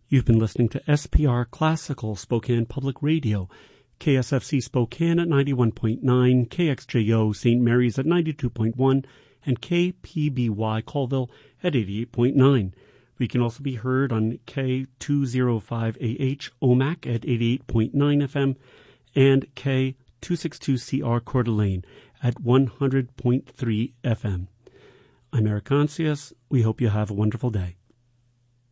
You've been listening to SPR Classical Spokane Public Radio, KSFC Spokane at 91.9, KXJO St. Mary's at 92.1, and KPBY Colville at 88.9. We can also be heard on K205AH Omak at 88.9 FM and K262CR Coeur d'Alene at 100.3 FM. I'm Eric Concius. We hope you have a wonderful day.